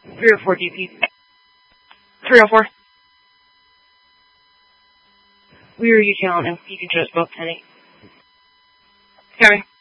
304 DP. 304. We are UT Allen. You can show us both, Penny. Carry.